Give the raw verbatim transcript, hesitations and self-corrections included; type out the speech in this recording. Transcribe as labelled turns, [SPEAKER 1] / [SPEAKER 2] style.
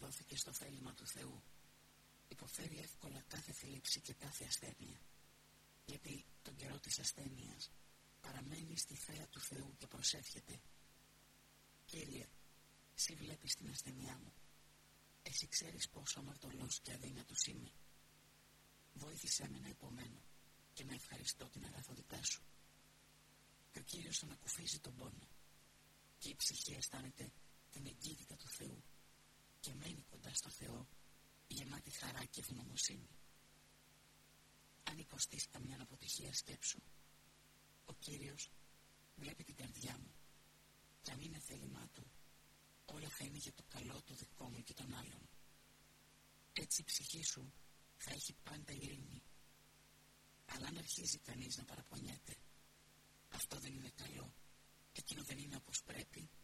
[SPEAKER 1] επικεντρώθηκε στο θέλημα του Θεού, υποφέρει εύκολα κάθε θλίψη και κάθε ασθένεια, γιατί τον καιρό της ασθένειας παραμένει στη θέα του Θεού και προσεύχεται: Κύριε, εσύ βλέπεις την ασθενειά μου, εσύ ξέρεις πόσο αμαρτωλός και αδύνατος είμαι. Βοήθησέ με να υπομένω και να ευχαριστώ την αγαθότητά σου. Και ο Κύριος τον ακουφίζει τον πόνο, και η ψυχή αισθάνεται την εγκύτητα του Θεού και μένει κοντά στο Θεό, γεμάτη χαρά και ευγνωμοσύνη. Αν υποστείς καμιά αποτυχία, σκέψου: ο Κύριος βλέπει την καρδιά μου, και αν είναι θέλημά του, όλα θα είναι για το καλό το δικό μου και των άλλων. Έτσι η ψυχή σου θα έχει πάντα ειρήνη. Αλλά αν αρχίζει κανείς να παραπονιέται, αυτό δεν είναι καλό, εκείνο δεν είναι όπως πρέπει,